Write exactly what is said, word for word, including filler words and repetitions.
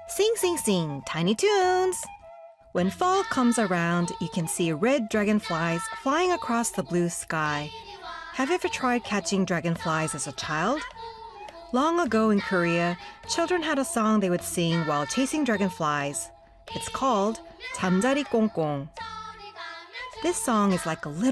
Sing, sing, sing, Tiny Toons! When fall comes around, you can see red dragonflies flying across the blue sky. Have you ever tried catching dragonflies as a child? Long ago in Korea, children had a song they would sing while chasing dragonflies. It's called 잠자리 꽁꽁. This song is like a little